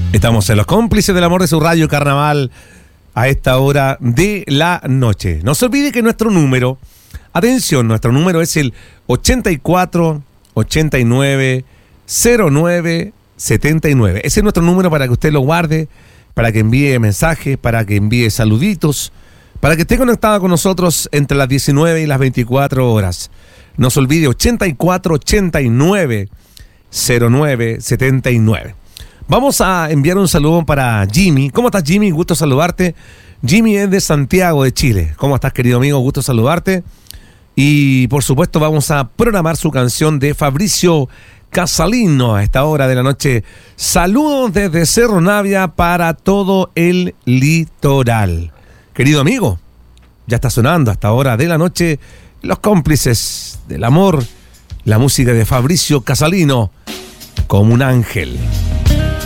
Estamos en los cómplices del amor de su radio Carnaval a esta hora de la noche. No se olvide que nuestro número, atención, nuestro número es el 84 89 09 79. Ese es nuestro número para que usted lo guarde, para que envíe mensajes, para que envíe saluditos, para que esté conectado con nosotros entre las 19 y las 24 horas. No se olvide, 84 89 09 79. Vamos a enviar un saludo para Jimmy. ¿Cómo estás, Jimmy? Gusto saludarte. Jimmy es de Santiago de Chile. ¿Cómo estás, querido amigo? Gusto saludarte. Y por supuesto vamos a programar su canción de Fabricio Casalino a esta hora de la noche. Saludos desde Cerro Navia para todo el litoral. Querido amigo, ya está sonando a esta hora de la noche los cómplices del amor, la música de Fabricio Casalino, Como un ángel.